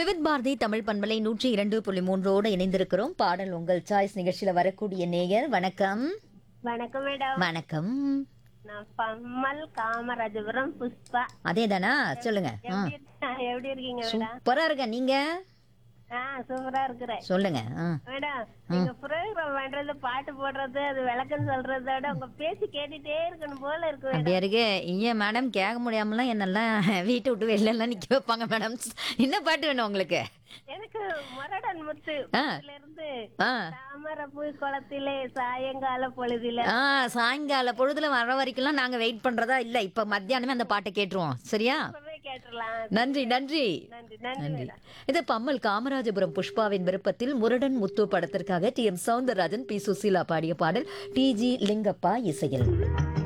விவித் பாரதி தமிழ் பண்பலை 102.3 இணைந்திருக்கிறோம். பாடல் உங்கள் சாய்ஸ் நிகழ்ச்சியில வரக்கூடிய நேயர் வணக்கம். வணக்கம் மேடம். வணக்கம். நான் பம்மல் காமராஜபுரம் புஷ்பா. அதேதானா? சொல்லுங்க. எப்படி இருக்கீங்க மேடம்? சூப்பரா இருக்க நீங்க? சூப்பரா இருக்கிறேன். சொல்லுங்க. மேடம், நீங்க ப்ரோக்ராம் பண்றது, பாட்டு போடுறது, அது விளக்கம் சொல்றதோட உங்க பேசி கேட்டுட்டே இருக்கணும் போல இருக்கு மேடம். அப்படியா இருக்கு. ஏன் மேடம் கேட்க முடியாமலாம் என்னெல்லாம் வீட்டை விட்டு வெளில எல்லாம் நிக்க வைப்பாங்க மேடம். என்ன பாட்டு வேணும் உங்களுக்கு? எனக்கு முரடன் முத்து ஆ. இருந்து ஆ தாமரப்பூ குளத்திலே சாயங்கால பொழுதில. சாயங்கால பொழுதுல வர வரைக்கும்லாம் நாங்க வெயிட் பண்றதா இல்ல. இப்ப மத்தியானமே அந்த பாட்டை கேட்டுருவோம். சரியா? கேட்டுடலாம். நன்றி நன்றி நன்றி நன்றி நன்றி. மேடம். இது பம்மல் காமராஜபுரம் புஷ்பாவின் விருப்பத்தில் முரடன் முத்து படத்திற்காக D M Soundararajan, B Susheela பாடிய பாடல், டி ஜி லிங்கப்பா இசையில்.